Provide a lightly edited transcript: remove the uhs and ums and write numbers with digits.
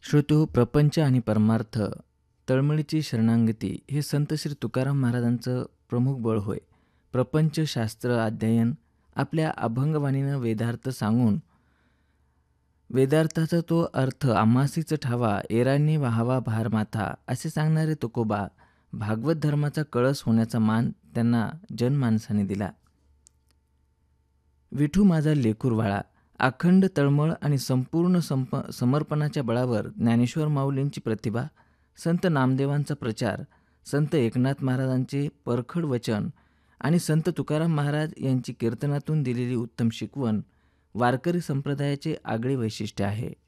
श्रोतो, प्रपंच आणि परमार्थ तळमळीची शरणागती हे संत श्री तुकाराम महाराजांचं प्रमुख बळ होय. प्रपंच शास्त्र अध्ययन आपल्या अभंगवाणीनं वेदार्थ सांगून वेदार्थाचा तो अर्थ आम्हासीच ठावा एरांनी वाहावा भार माथा असे सांगणारे तुकोबा भागवत धर्माचा कळस होण्याचा मान त्यांना जनमानसाने दिला. विठू माझा लेकूरवाळा अखंड तळमळ आणि संपूर्ण समर्पणाच्या बळावर ज्ञानेश्वर माऊलींची प्रतिभा, संत नामदेवांचा प्रचार, संत एकनाथ महाराजांचे परखड वचन आणि संत तुकाराम महाराज यांची कीर्तनातून दिलेली उत्तम शिकवण वारकरी संप्रदायाचे आगळे वैशिष्ट्य आहे.